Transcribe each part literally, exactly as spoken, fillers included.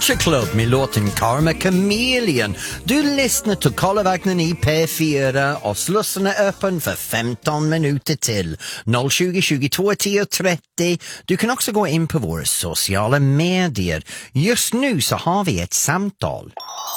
Club med låten Karma Chameleon. Du lyssnar till Kollevagnen i P fyra och slussen är öppen för femton minuter till noll tjugo tjugotvå tio trettio. Du kan också gå in på våra sociala medier. Just nu så har vi ett samtal.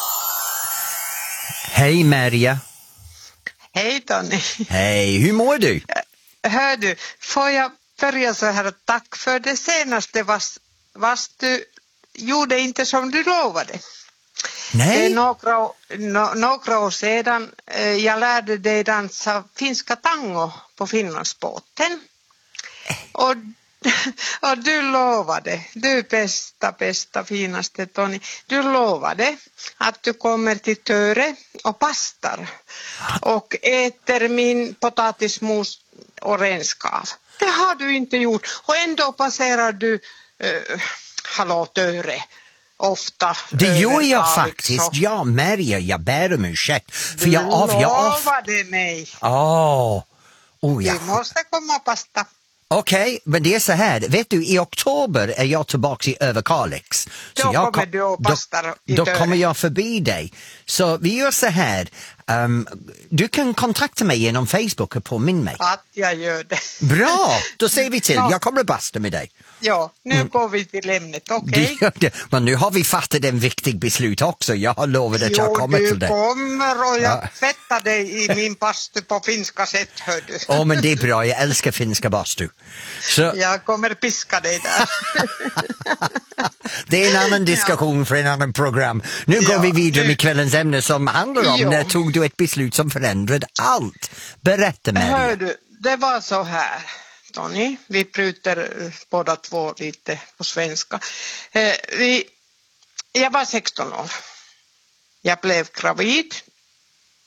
Hej Maria. Hej Tony. Hej, hur mår du? Hör du, får jag börja så här, tack för det senaste, vars, vars du gjorde inte som du lovade. Nej. Några, no, några år sedan eh, jag lärde dig dansa finska tango på Finlandsbåten. Och, och du lovade, du bästa, bästa, finaste Tony, du lovade att du kommer till Töre och pastar och äter min potatismos och renskav. Det har du inte gjort och ändå passerar du eh, hallå Töre ofta. Det gör jag faktiskt. Så. Ja, Maria, jag ber om ursäkt. För jag av, jag lovade mig. Åh. Oh, ja. Du måste komma och pasta. Okej, okay, men det är så här. Vet du, i oktober är jag tillbaka i Överkalix. Då så jag kommer kom, du och pastar i Då, då kommer jag förbi dig. Så vi gör så här. Um, du kan kontakta mig genom Facebook och påminna mig. Att jag gör det. Bra, då säger vi till. Ja. Jag kommer att basta med dig. Ja, nu mm. går vi till ämnet, okej? Okay? Men nu har vi fattat en viktig beslut också. Jag har lovat att jag kommer till dig. Jo, du kommer och jag ja. tvättar dig i min bastu på finska sätt, hör du. Åh, oh, men det är bra. Jag älskar finska bastu. Så... Jag kommer piska dig där. Det är en annan diskussion ja. för en annan program. Nu ja, går vi vidare med kvällens ämne som handlar om ja. när tog du ett beslut som förändrade allt. Berätta mig. Hör du, det var så här. Tony, vi bryter båda två lite på svenska. Eh, vi, jag var sexton år. Jag blev gravid